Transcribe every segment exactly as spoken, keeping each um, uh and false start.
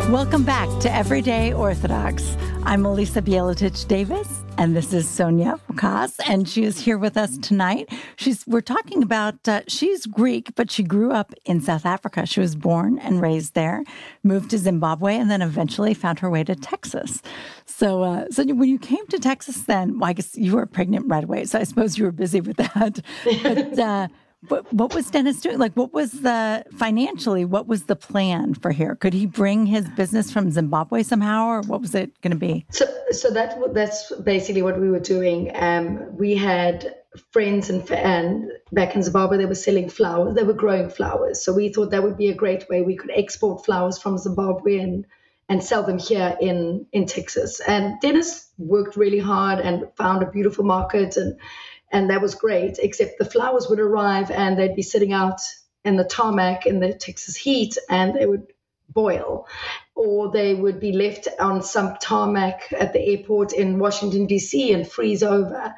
Welcome back to Everyday Orthodox. I'm Melissa Bielatich Davis, and this is Sonia Fukas, and she is here with us tonight. She's we're talking about uh, she's Greek, but she grew up in South Africa. She was born and raised there, moved to Zimbabwe, and then eventually found her way to Texas. So, uh, so when you came to Texas, then well, I guess you were pregnant right away. So I suppose you were busy with that. But uh, But what was Dennis doing? Like, what was the, financially, what was the plan for here? Could he bring his business from Zimbabwe somehow, or what was it going to be? So, so that that's basically what we were doing. Um, we had friends and, and back in Zimbabwe, they were selling flowers. They were growing flowers. So we thought that would be a great way. We could export flowers from Zimbabwe and, and sell them here in, in Texas. And Dennis worked really hard and found a beautiful market, and And that was great, except the flowers would arrive and they'd be sitting out in the tarmac in the Texas heat and they would boil, or they would be left on some tarmac at the airport in Washington, D C and freeze over.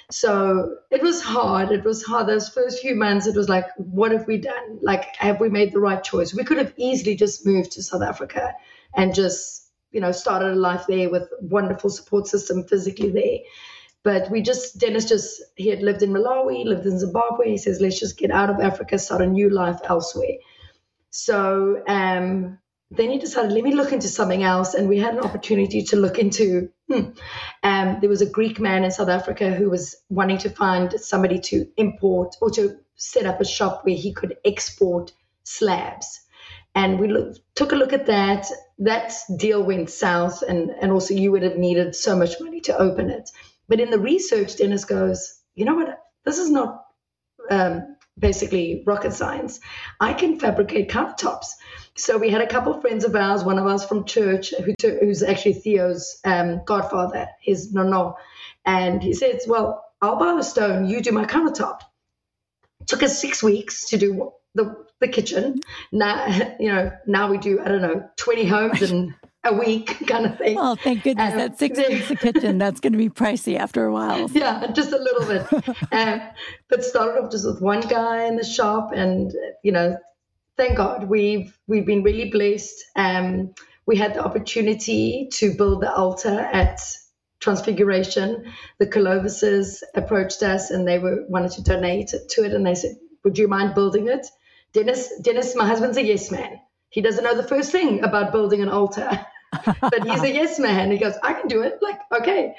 So it was hard. It was hard. Those first few months, it was like, what have we done? Like, have we made the right choice? We could have easily just moved to South Africa and just, you know, started a life there with a wonderful support system physically there. But we just, Dennis just, he had lived in Malawi, lived in Zimbabwe. He says, let's just get out of Africa, start a new life elsewhere. So um, then he decided, let me look into something else. And we had an opportunity to look into, hmm, um, there was a Greek man in South Africa who was wanting to find somebody to import or to set up a shop where he could export slabs. And we look, took a look at that. That deal went south, and, and also you would have needed so much money to open it. But in the research, Dennis goes, you know what, this is not um, basically rocket science. I can fabricate countertops. So we had a couple of friends of ours, one of us from church, who t- who's actually Theo's um, godfather, his nono. And he says, well, I'll buy the stone, you do my countertop. It took us six weeks to do the, the kitchen. Now, you know, now we do, I don't know, twenty homes in a week kind of thing. Well, thank goodness. Um, that six weeks a kitchen, that's going to be pricey after a while. So. Yeah, just a little bit. um, but started off just with one guy in the shop, and, you know, thank God we've we've been really blessed. Um, we had the opportunity to build the altar at Transfiguration. The Colovises approached us and they were wanted to donate to it, and they said, would you mind building it? Dennis, Dennis, my husband's a yes man. He doesn't know the first thing about building an altar. But he's a yes man. He goes, I can do it. Like, okay.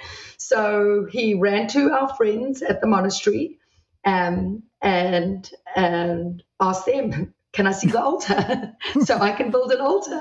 So he ran to our friends at the monastery um, and and asked them, can I see the altar so I can build an altar?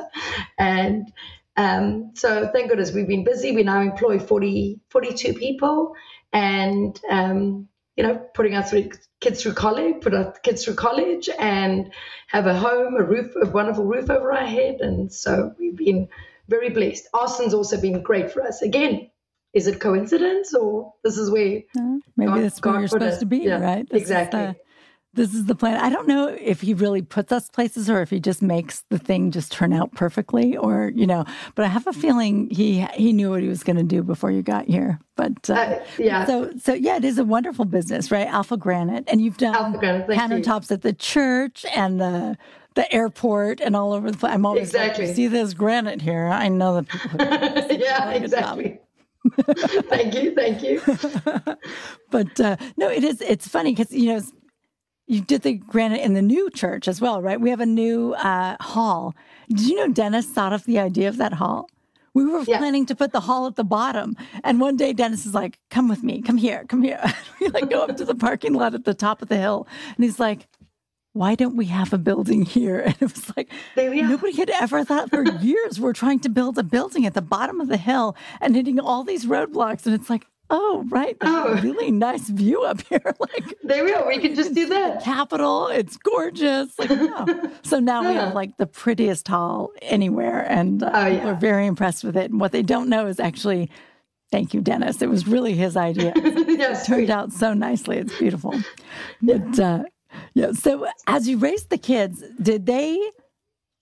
And um, so thank goodness we've been busy. We now employ forty, forty-two people, and, um, you know, putting our three kids through college, put our kids through college and have a home, a roof, a wonderful roof over our head. And so we've been very blessed. Austin's also been great for us. Again, is it coincidence, or this is where uh, maybe God, that's where God you're supposed it. to be, yeah, right? This exactly. Is the, this is the plan. I don't know if he really puts us places or if he just makes the thing just turn out perfectly, or, you know, but I have a feeling he he knew what he was going to do before you got here. But uh, uh, yeah, so so yeah, it is a wonderful business, right? Alpha Granite, and you've done countertops at the church and the the airport and all over the place. I'm always exactly. like, see this granite here? I know that people. Yeah, exactly. Thank you, thank you. But uh, no, it is. It's funny because you know you did the granite in the new church as well, right? We have a new uh, hall. Did you know Dennis thought of the idea of that hall? We were yeah. planning to put the hall at the bottom. And one day Dennis is like, come with me, come here, come here. We like go up to the parking lot at the top of the hill. And he's like, why don't we have a building here? And it was like, nobody had ever thought for years we're trying to build a building at the bottom of the hill and hitting all these roadblocks. And it's like, oh, right. There's oh. a really nice view up here. Like, there we go. We can just do that. Capitol. It's gorgeous. Like, oh. So now yeah. we have like the prettiest hall anywhere. And uh, oh, yeah. we're very impressed with it. And what they don't know is actually, thank you, Dennis. It was really his idea. Yes, it turned out so nicely. It's beautiful. But uh, yeah. So as you raised the kids, did they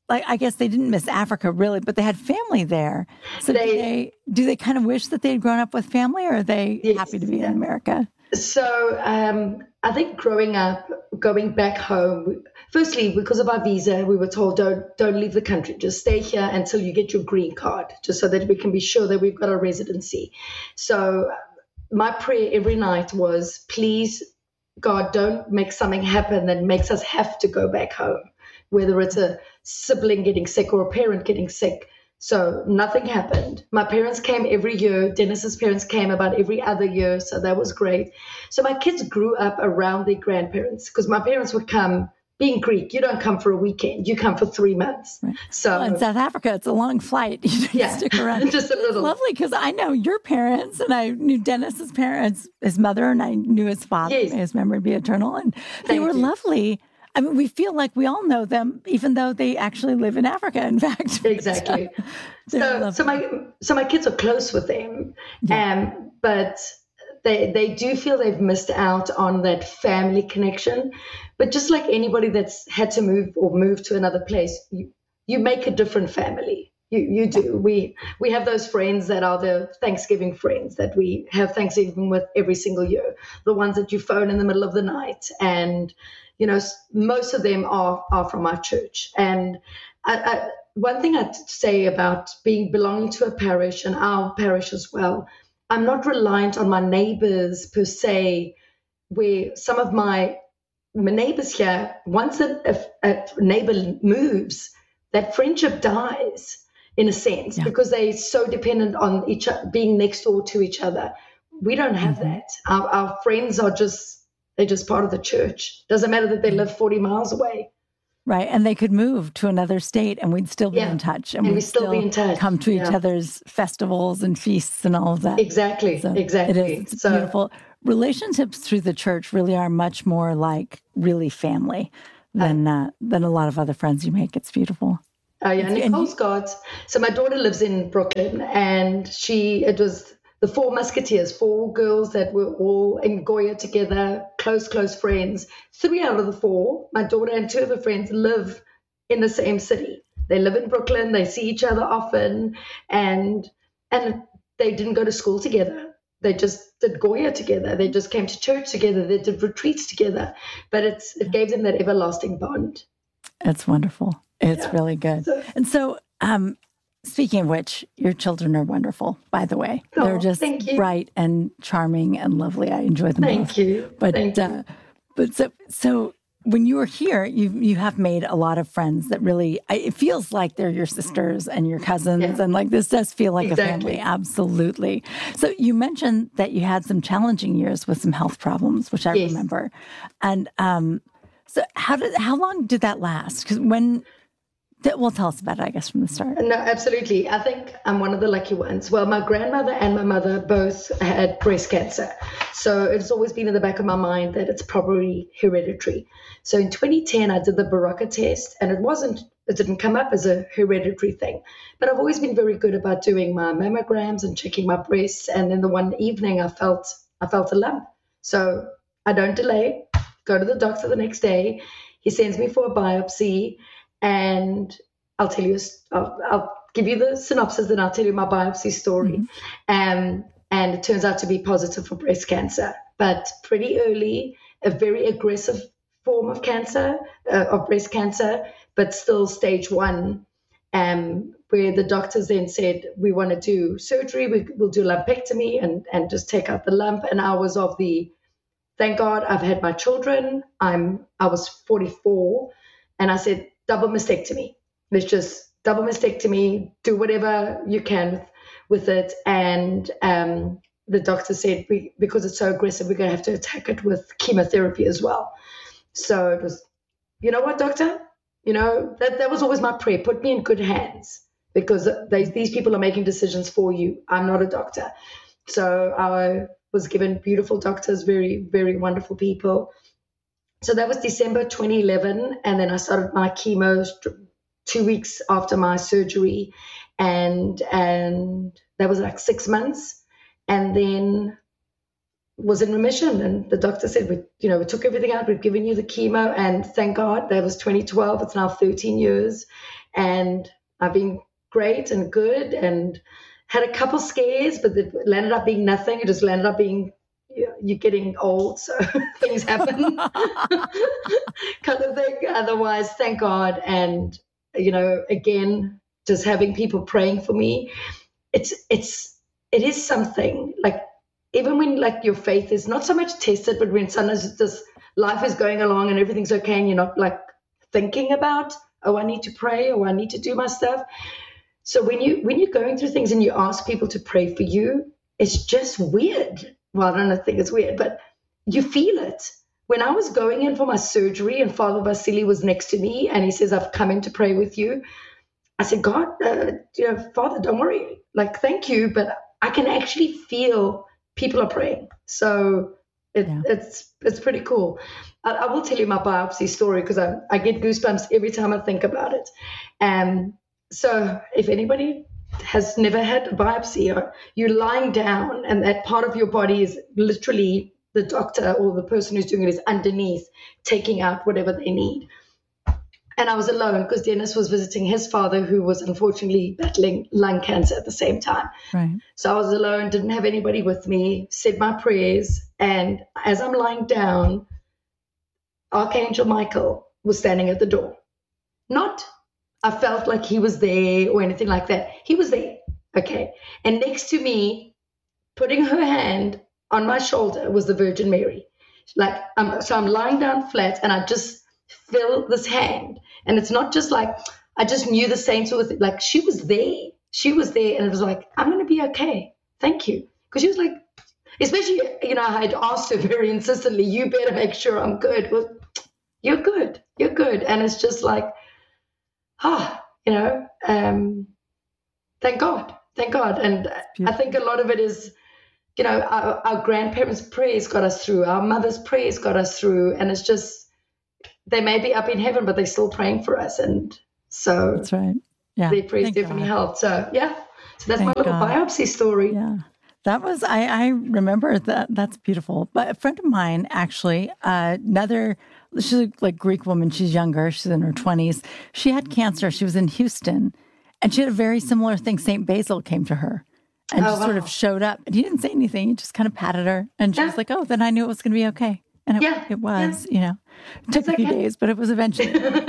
like, I guess they didn't miss Africa really, but they had family there. So They, do they, do they kind of wish that they'd grown up with family, or are they yes, happy to be in yeah. America? So um, I think growing up, going back home, firstly, because of our visa, we were told don't don't leave the country. Just stay here until you get your green card, just so that we can be sure that we've got a residency. So my prayer every night was, please, God, don't make something happen that makes us have to go back home, whether it's a sibling getting sick or a parent getting sick. So nothing happened. My parents came every year. Dennis's parents came about every other year. So that was great. So my kids grew up around their grandparents, because my parents would come. Being Greek, you don't come for a weekend. You come for three months. Right. So well, in South Africa, it's a long flight. You don't yeah, stick around. just a little. It's lovely because I know your parents, and I knew Dennis's parents, his mother, and I knew his father. Yes. May his memory be eternal. And they Thank were you. lovely. I mean, we feel like we all know them, even though they actually live in Africa, in fact. Exactly. So, so, so my so my kids are close with them, yeah. um, but they they do feel they've missed out on that family connection. But just like anybody that's had to move or move to another place, you, you make a different family. You you do. We we have those friends that are the Thanksgiving friends that we have Thanksgiving with every single year. The ones that you phone in the middle of the night, and you know most of them are are from our church. And I, I, one thing I'd say about being belonging to a parish, and our parish as well, I'm not reliant on my neighbors per se. Where some of my my neighbors here, once a, a, a neighbor moves, that friendship dies in a sense, yeah. because they're so dependent on each other, being next door to each other. We don't have mm-hmm. that. Our, our friends are just, they're just part of the church. Doesn't matter that they live forty miles away. Right. And they could move to another state and we'd still be yeah. in touch. And, and we'd still, still be in touch. Come to yeah. each other's festivals and feasts and all of that. Exactly. So exactly. It is. It's so, beautiful. Relationships through the church really are much more like really family than uh, than a lot of other friends you make. It's beautiful. Oh, yeah. And, Nicole's and, got, so my daughter lives in Brooklyn, and she, it was the four musketeers, four girls that were all in Goya together, close, close friends. Three out of the four, my daughter and two of her friends, live in the same city. They live in Brooklyn. They see each other often, and and they didn't go to school together. They just did Goya together. They just came to church together. They did retreats together. But it's it gave them that everlasting bond. It's wonderful. It's yeah. really good. So, and so, um, speaking of which, your children are wonderful, by the way. Oh, They're just bright and charming and lovely. I enjoy them thank both. You. But, thank uh, you. But so, so when you were here, you you have made a lot of friends that really, it feels like they're your sisters and your cousins. Yeah. And like, this does feel like exactly. a family. Absolutely. So you mentioned that you had some challenging years with some health problems, which I yes. remember. And um, so how did, how long did that last? Because when, well, tell us about it, I guess, from the start. No, absolutely. I think I'm one of the lucky ones. Well, my grandmother and my mother both had breast cancer. So it's always been in the back of my mind that it's probably hereditary. So in twenty ten, I did the Baraka test, and it wasn't, it didn't come up as a hereditary thing. But I've always been very good about doing my mammograms and checking my breasts. And then the one evening I felt, I felt a lump. So I don't delay, go to the doctor the next day. He sends me for a biopsy. And I'll tell you, I'll, I'll give you the synopsis, and I'll tell you my biopsy story. Mm-hmm. Um, and it turns out to be positive for breast cancer, but pretty early, a very aggressive form of cancer, uh, of breast cancer, but still stage one, um, where the doctors then said, we want to do surgery, we, we'll do lumpectomy and, and just take out the lump. And I was of the, thank God I've had my children. I'm, I was forty-four, and I said, double mastectomy. Let's just double mastectomy, do whatever you can with it. And um, the doctor said, we, because it's so aggressive, we're going to have to attack it with chemotherapy as well. So it was, you know what, doctor? You know, that, that was always my prayer. Put me in good hands, because they, these people are making decisions for you. I'm not a doctor. So I was given beautiful doctors, very, very wonderful people. So that was December twenty eleven, and then I started my chemo two weeks after my surgery, and and that was like six months, and then was in remission. And the doctor said, we, you know, we took everything out, we've given you the chemo, and thank God that was twenty twelve. It's now thirteen years, And I've been great and good and had a couple scares, but it landed up being nothing. It just landed up being, you know, you're getting old, so things happen kind of thing. Otherwise, thank God. And, you know, again, just having people praying for me, it's, it's, it is something like, even when like your faith is not so much tested, but when sometimes it's just life is going along and everything's okay and you're not like thinking about, oh, I need to pray, or I need to do my stuff. So when you when you're going through things and you ask people to pray for you, it's just weird. Well, I don't think it's weird, but you feel it. When I was going in for my surgery and Father Vasily was next to me and he says, I've come in to pray with you. I said, God, uh, you know, Father, don't worry. Like, thank you. But I can actually feel people are praying. So it, yeah. it's it's pretty cool. I, I will tell you my biopsy story because I, I get goosebumps every time I think about it. Um, so if anybody has never had a biopsy, or you're lying down and that part of your body is literally the doctor or the person who's doing it is underneath taking out whatever they need. And I was alone because Dennis was visiting his father, who was unfortunately battling lung cancer at the same time. Right. So I was alone, didn't have anybody with me, said my prayers. And as I'm lying down, Archangel Michael was standing at the door. Not, I felt like he was there or anything like that. He was there. Okay. And next to me, putting her hand on my shoulder, was the Virgin Mary. Like, um, so I'm lying down flat and I just feel this hand. And it's not just like, I just knew the saints were with it. Like, she was there. She was there. And it was like, I'm going to be okay. Thank you. Because she was like, especially, you know, I had asked her very insistently, you better make sure I'm good. Well, you're good. You're good. And it's just like, ah, oh, you know, um, thank God. Thank God. And I think a lot of it is, you know, our, our grandparents' prayers got us through. Our mother's prayers got us through. And it's just, they may be up in heaven, but they're still praying for us. And so that's right. Yeah. Their prayers Thank definitely God. helped. So, yeah. So that's Thank my little God. biopsy story. Yeah. That was, I, I remember that. That's beautiful. But a friend of mine, actually, uh, another, she's a like Greek woman. She's younger. She's in her twenties. She had cancer. She was in Houston. And she had a very similar thing. Saint Basil came to her and Oh, just sort wow. of showed up. And he didn't say anything. He just kind of patted her. And she Yeah. was like, oh, then I knew it was going to be okay. And it, Yeah. it was, Yeah. you know, it took a few okay. days, but it was eventually.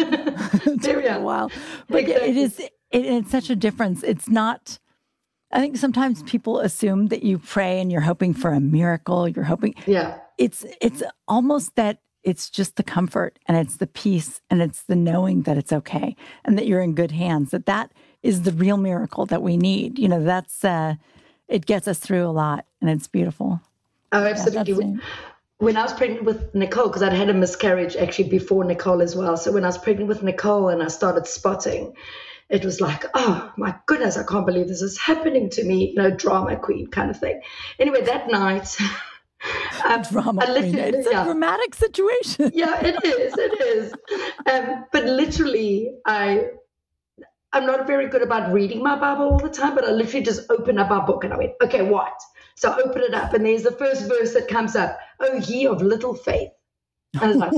It There took we a are. while. But yeah, it is, it, it's such a difference. It's not, I think sometimes people assume that you pray and you're hoping for a miracle. You're hoping, Yeah. it's, it's almost that it's just the comfort and it's the peace and it's the knowing that it's okay and that you're in good hands, that that is the real miracle that we need. You know, that's, uh, it gets us through a lot and it's beautiful. Oh, Yeah, absolutely. that's when, when I was pregnant with Nicole, because I'd had a miscarriage actually before Nicole as well. So when I was pregnant with Nicole and I started spotting, it was like, oh my goodness, I can't believe this is happening to me, you know, drama queen kind of thing. Anyway, that night, um, Drama I queen. literally- It's a yeah. dramatic situation. Yeah, it is. It is. Um, but literally, I, I'm not very good about reading my Bible all the time, but I literally just opened up my book and I went, okay, what? So I open it up and there's the first verse that comes up. Oh, ye of little faith. And I was like,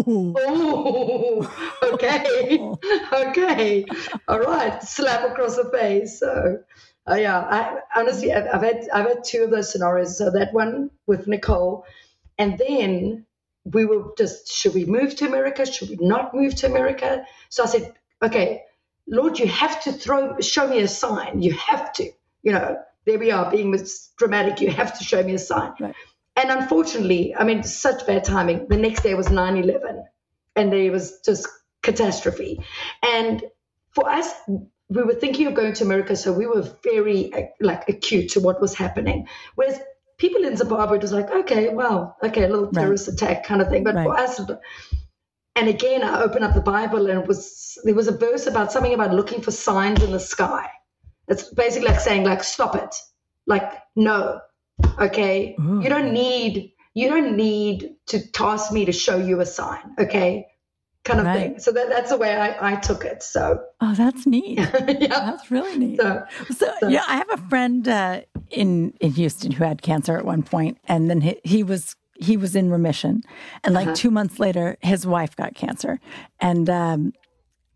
oh, okay, okay, all right, slap across the face. So, uh, yeah, I honestly, I've, I've had I've had two of those scenarios. So that one with Nicole, and then we were just, should we move to America? Should we not move to America? So I said, okay, Lord, you have to throw, show me a sign. You have to, you know. There we are, being dramatic. You have to show me a sign. Right. And unfortunately, I mean, such bad timing. The next day was nine eleven, and there was just catastrophe. And for us, we were thinking of going to America, so we were very like acute to what was happening. Whereas people in Zimbabwe, it was like, okay, well, okay, a little terrorist right. attack kind of thing. But right. for us, and again, I opened up the Bible, and it was there was a verse about something about looking for signs in the sky. It's basically like saying, like, stop it, like, no. Okay, Ooh. you don't need you don't need to task me to show you a sign, okay, kind of right. thing. So that, that's the way I, I took it. So oh, that's neat. yeah, that's really neat. So, so, so yeah, I have a friend uh, in in Houston who had cancer at one point, and then he, he was he was in remission, and like uh-huh. two months later, his wife got cancer, and um,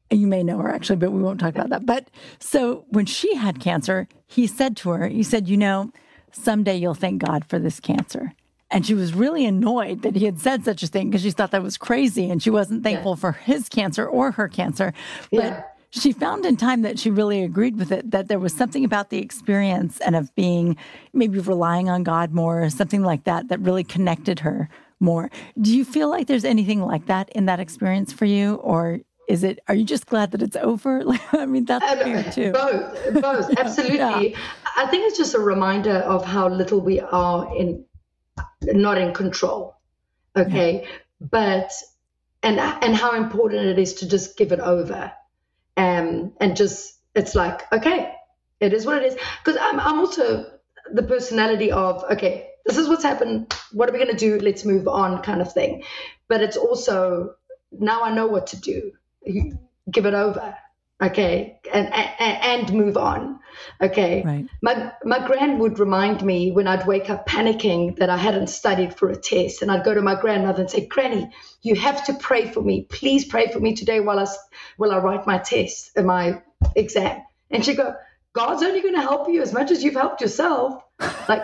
You may know her actually, but we won't talk about that. But so when she had cancer, he said to her, he said, you know, someday you'll thank God for this cancer. And she was really annoyed that he had said such a thing because she thought that was crazy and she wasn't thankful yeah. for his cancer or her cancer. But yeah. she found in time that she really agreed with it, that there was something about the experience and of being maybe relying on God more, or something like that, that really connected her more. Do you feel like there's anything like that in that experience for you? Or is it, are you just glad that it's over? Like, I mean, that's uh, fair too. Both, both, yeah. absolutely. Yeah. I think it's just a reminder of how little we are in, not in control. Okay. Yeah. But, and, and how important it is to just give it over. Um, and just, it's like, okay, it is what it is. Because I'm, I'm also the personality of, okay, this is what's happened. What are we going to do? Let's move on, kind of thing. But it's also, now I know what to do. You give it over, okay, and, and and move on, okay. Right. My my gran would remind me when I'd wake up panicking that I hadn't studied for a test, and I'd go to my grandmother and say, "Granny, you have to pray for me. Please pray for me today while I while I write my test and my exam." And she'd go, "God's only going to help you as much as you've helped yourself." Like,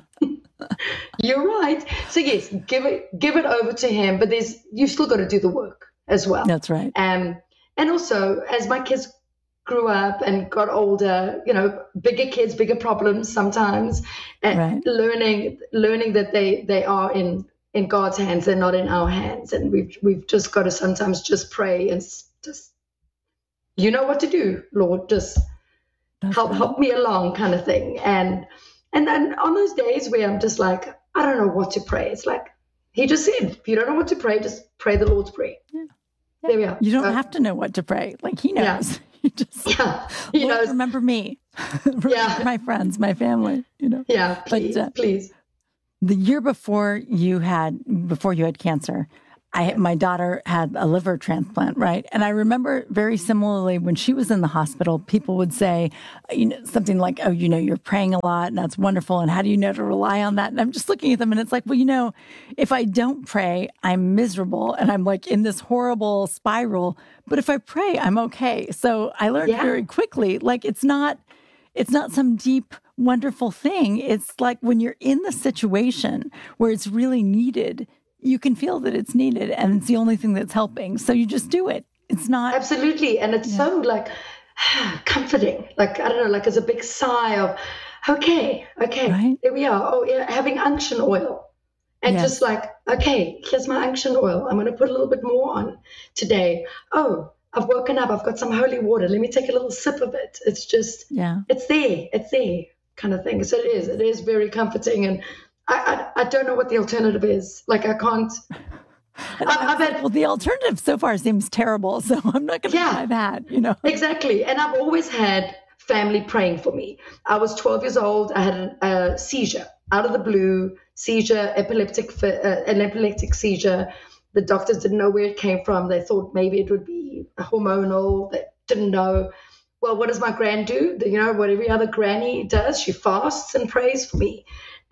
you're right. So yes, give it give it over to Him, but there's you still got to do the work as well. That's right. Um, and also, as my kids grew up and got older, you know, bigger kids, bigger problems sometimes, and right. learning learning that they they are in in God's hands, they're not in our hands, and we've we've just got to sometimes just pray and just, you know what to do, Lord, just That's help right. help me along, kind of thing. And and then on those days where I'm just like, I don't know what to pray, it's like He just said, if you don't know what to pray, just pray the Lord's Prayer. Yeah. Yeah. There we are. You don't uh, have to know what to pray. Like He knows. Yeah. You just, yeah. He Lord, knows. remember me. remember yeah. my friends, my family, you know. Yeah, please, but, uh, please. The year before you had before you had cancer, I my daughter had a liver transplant, right? And I remember very similarly when she was in the hospital, people would say, you know, something like, "Oh, you know, you're praying a lot, and that's wonderful. And how do you know to rely on that?" And I'm just looking at them, and it's like, well, you know, if I don't pray, I'm miserable, and I'm like in this horrible spiral. But if I pray, I'm okay. So I learned Yeah. very quickly, like it's not, it's not some deep, wonderful thing. It's like when you're in the situation where it's really needed, you can feel that it's needed and it's the only thing that's helping. So you just do it. It's not. Absolutely. And it's yeah. so like comforting. Like, I don't know, like it's a big sigh of, okay, okay, right? There we are. Oh, yeah, having unction oil. And yes. just like, okay, here's my unction oil. I'm going to put a little bit more on today. Oh, I've woken up. I've got some holy water. Let me take a little sip of it. It's just, yeah, it's there. It's there, kind of thing. So it is. It is very comforting. And I, I, I don't know what the alternative is. Like, I can't. I, I've had, well, the alternative so far seems terrible, so I'm not going to yeah, try that, you know. Exactly. And I've always had family praying for me. I was twelve years old. I had a, a seizure out of the blue, seizure, epileptic, uh, an epileptic seizure. The doctors didn't know where it came from. They thought maybe it would be hormonal. They didn't know. Well, what does my gran do? You know, what every other granny does, she fasts and prays for me.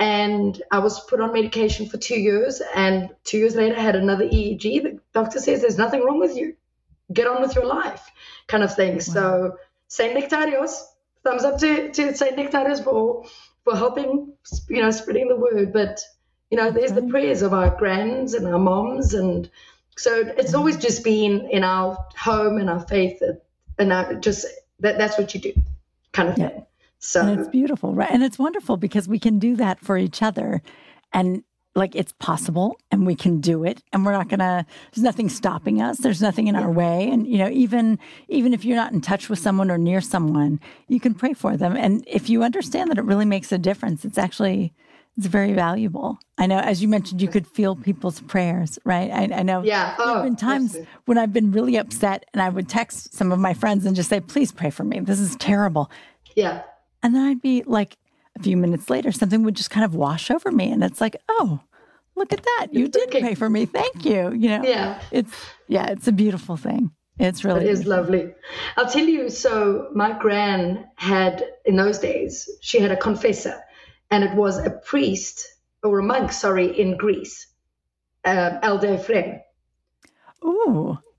And I was put on medication for two years. And two years later, I had another E E G. The doctor says, there's nothing wrong with you. Get on with your life, kind of thing. Wow. So Saint Nectarios, thumbs up to, to Saint Nectarios for, for helping, you know, spreading the word. But, you know, there's okay. the prayers of our grands and our moms. And so it's always just been in our home and our faith. That, and I just, that that's what you do, kind of thing. Yeah. So, and it's beautiful, right? And it's wonderful because we can do that for each other. And like it's possible and we can do it. And we're not going to, there's nothing stopping us. There's nothing in our way. And, you know, even even if you're not in touch with someone or near someone, you can pray for them. And if you understand that it really makes a difference, it's actually, it's very valuable. I know, as you mentioned, you could feel people's prayers, right? I, I know yeah. there oh, have been times when I've been really upset and I would text some of my friends and just say, please pray for me. This is terrible. Yeah. And then I'd be like, a few minutes later, something would just kind of wash over me. And it's like, oh, look at that. You did pray for me. Thank you. You know, yeah. It's, yeah, it's a beautiful thing. It's really It is beautiful. lovely. I'll tell you, so my gran had, in those days, she had a confessor, and it was a priest, or a monk, sorry, in Greece, uh, Elder Efrem. Ooh.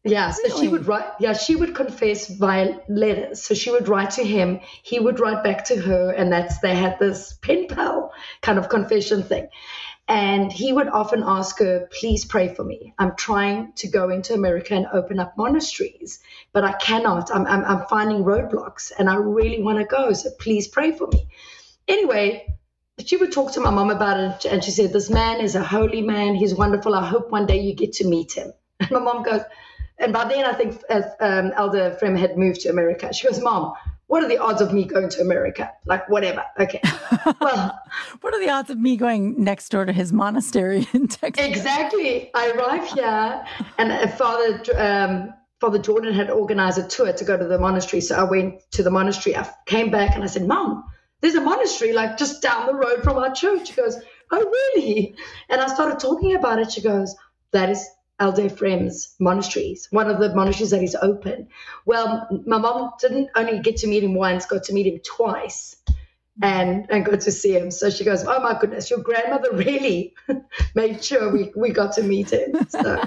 Yeah, so she would Really? write, yeah, she would confess via letters. So she would write to him, he would write back to her, and that's they had this pen pal kind of confession thing. And he would often ask her, please pray for me. I'm trying to go into America and open up monasteries, but I cannot. I'm, I'm, I'm finding roadblocks and I really want to go. So please pray for me. Anyway, she would talk to my mom about it. And she said, this man is a holy man. He's wonderful. I hope one day you get to meet him. And my mom goes, and by then I think uh, um, Elder Frem had moved to America. She goes, Mom, what are the odds of me going to America? Like, whatever. Okay. Well, what are the odds of me going next door to his monastery in Texas? Exactly. I arrived here, and Father um, Father Jordan had organized a tour to go to the monastery. So I went to the monastery. I came back and I said, Mom, there's a monastery like just down the road from our church. She goes, oh, really? And I started talking about it. She goes, that is Elder Frem's monasteries, one of the monasteries that is open. Well, my mom didn't only get to meet him once, got to meet him twice and, and got to see him. So she goes, oh my goodness, your grandmother really made sure we, we got to meet him. So.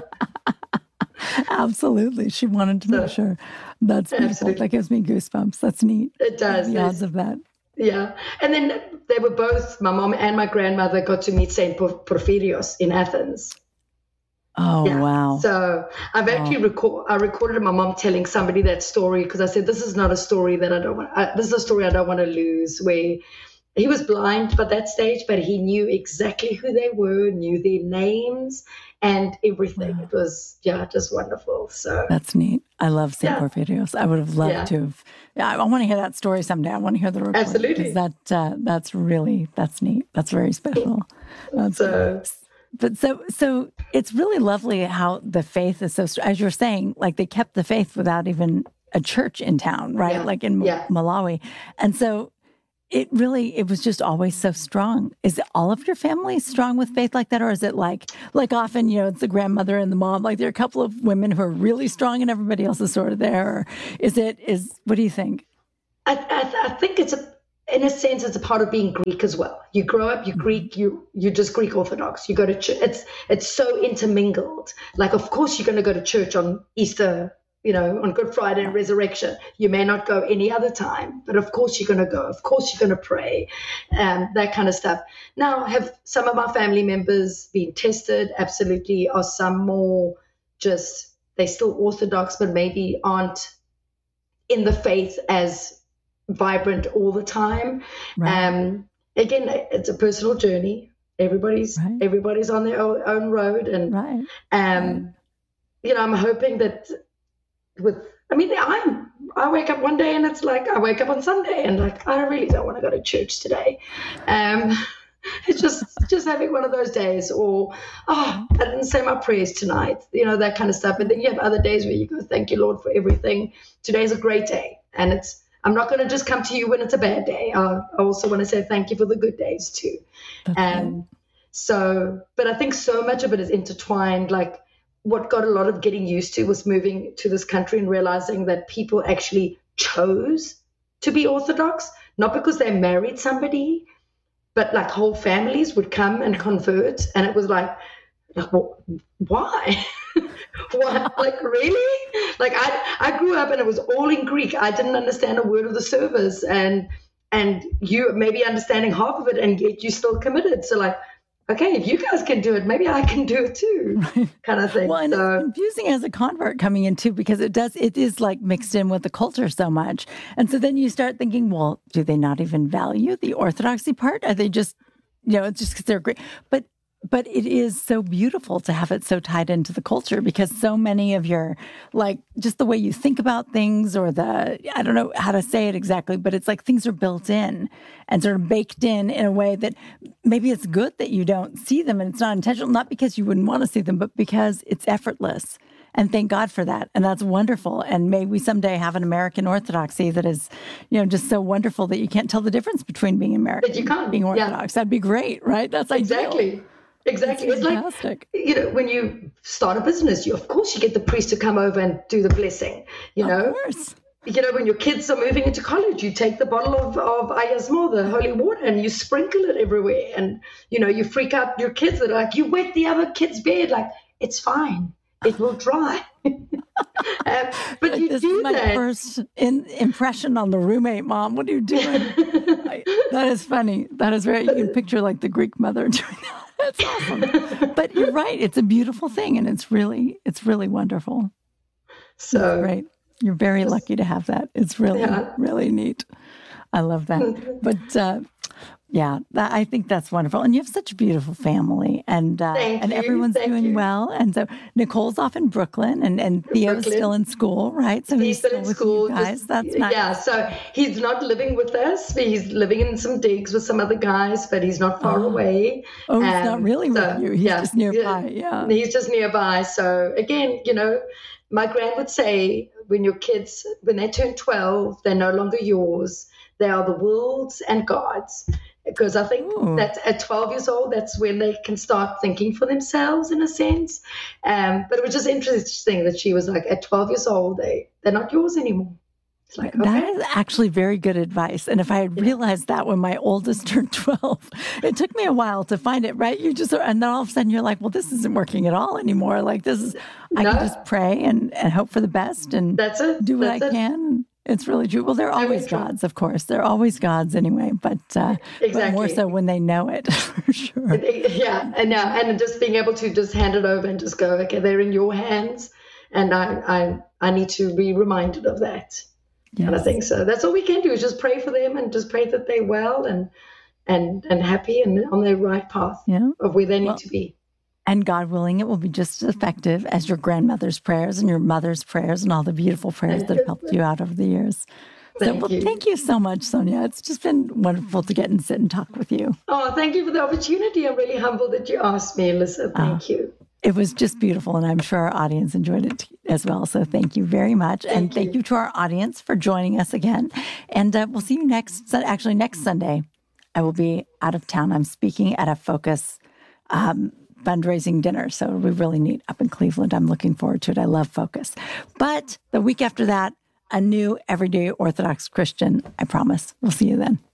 Absolutely. She wanted to make so, sure. That's beautiful. Absolutely. That gives me goosebumps. That's neat. It does. The odds of that. Yeah. And then they were both, my mom and my grandmother got to meet Saint Porphyrios in Athens. Oh, yeah. wow. So I've actually wow. record, I recorded my mom telling somebody that story because I said, this is not a story that I don't want, I, this is a story I don't want to lose, where he was blind by that stage, but he knew exactly who they were, knew their names and everything. Wow. It was, yeah, just wonderful. So that's neat. I love Saint yeah. Porphyrios. I would have loved yeah. to have, yeah, I want to hear that story someday. I want to hear the report. Absolutely. That, uh, that's really, that's neat. That's very special. That's so, great. But so, so it's really lovely how the faith is so, as you're saying, like they kept the faith without even a church in town, right? Yeah. Like in yeah. Malawi. And so it really, it was just always so strong. Is it all of your family strong with faith like that? Or is it like, like often, you know, it's the grandmother and the mom, like there are a couple of women who are really strong and everybody else is sort of there. Or is it, is, what do you think? I, I, I think it's a, in a sense, it's a part of being Greek as well. You grow up, you're Greek, you, you're just Greek Orthodox. You go to church. It's, it's so intermingled. Like, of course, you're going to go to church on Easter, you know, on Good Friday and Resurrection. You may not go any other time, but of course you're going to go. Of course you're going to pray, um, that kind of stuff. Now, have some of my family members been tested? Absolutely. Are some more just, they're still Orthodox, but maybe aren't in the faith as vibrant all the time. Right. Um, again, it's a personal journey. Everybody's right. everybody's on their own, own road, and right. um, right. you know, I'm hoping that with. I mean, I'm. I wake up one day and it's like I wake up on Sunday and like I really don't want to go to church today. Um, it's just just having one of those days, or oh, I didn't say my prayers tonight. You know, that kind of stuff. And then you have other days where you go, thank you, Lord, for everything. Today's a great day, and it's. I'm not going to just come to you when it's a bad day. I also want to say thank you for the good days too. That's um, right. So, but I think so much of it is intertwined. Like what got a lot of getting used to was moving to this country and realizing that people actually chose to be Orthodox, not because they married somebody, but like whole families would come and convert. And it was like, like well, why? What? Like, really? Like, I I grew up and it was all in Greek. I didn't understand a word of the service, and and you maybe understanding half of it, and yet you still committed. So, like, okay, if you guys can do it, maybe I can do it too, right. kind of thing. Well, and so, it's confusing as a convert coming in too, because it does, it is like mixed in with the culture so much. And so then you start thinking, well, do they not even value the Orthodoxy part? Are they just, you know, it's just because they're great. But But it is so beautiful to have it so tied into the culture, because so many of your, like, just the way you think about things, or the, I don't know how to say it exactly, but it's like things are built in and sort of baked in in a way that maybe it's good that you don't see them and it's not intentional, not because you wouldn't want to see them, but because it's effortless. And thank God for that. And that's wonderful. And may we someday have an American Orthodoxy that is, you know, just so wonderful that you can't tell the difference between being American But you can't. and being Orthodox. Yeah. That'd be great, right? That's exactly. Ideal. Exactly. It's like, you know, when you start a business, you, of course, you get the priest to come over and do the blessing, you know. Of course. You know, when your kids are moving into college, you take the bottle of, of Ayasmo, the holy water, and you sprinkle it everywhere. And, you know, you freak out your kids that are like, you wet the other kid's bed. Like, it's fine. it will dry. um, but Like, you this do is my that. first in, impression on the roommate, Mom. What are you doing? I, that is funny. That is very, you can picture like the Greek mother doing that. That's awesome. But you're right. It's a beautiful thing. And it's really, it's really wonderful. So That's great. You're very lucky to have that. It's really, Yeah. really neat. I love that. But uh, yeah, that, I think that's wonderful. And you have such a beautiful family, and uh, Thank and you. everyone's Thank doing you. well. And so Nicole's off in Brooklyn, and, and Theo's Brooklyn. still in school, right? So He's still in with school. you guys. Just, That's nice. Yeah, so he's not living with us. But he's living in some digs with some other guys, but he's not far Oh. away. Oh, he's Um, not really so, with you. He's yeah, just nearby. Yeah. He's just nearby. So again, you know, my grand would say, when your kids, when they turn twelve, they're no longer yours. They are the world's and God's. Because I think Ooh. that at twelve years old, that's when they can start thinking for themselves, in a sense. Um, but it was just interesting that she was like, at twelve years old, they, they're not yours anymore. It's like, okay. That is actually very good advice. And if I had realized that when my oldest turned twelve, it took me a while to find it, right? You just, and then all of a sudden you're like, well, this isn't working at all anymore. Like, this is, I No. can just pray and, and hope for the best and That's it. do what That's I it. can. It's really true. Well, they're always true. gods, of course. They're always gods anyway, but, uh, but more Exactly. so when they know it, for sure. Yeah, and now and just being able to just hand it over and just go, okay, they're in your hands, and I I I need to be reminded of that. Yes. And I think so. That's all we can do, is just pray for them and just pray that they're well and and and happy and on their right path Yeah. of where they need Well, to be. And God willing, it will be just as effective as your grandmother's prayers and your mother's prayers and all the beautiful prayers that have helped you out over the years. So, Thank well, you. thank you so much, Sonia. It's just been wonderful to get and sit and talk with you. Oh, thank you for the opportunity. I'm really humbled that you asked me, Alyssa. Thank you. It was just beautiful, and I'm sure our audience enjoyed it as well. So thank you very much. and Thank thank you. you to our audience for joining us again. And uh, we'll see you next, Sun- actually next Sunday. I will be out of town. I'm speaking at a Focus um, fundraising dinner. So it'll be really neat up in Cleveland. I'm looking forward to it. I love Focus. But the week after that, a new Everyday Orthodox Christian, I promise. We'll see you then.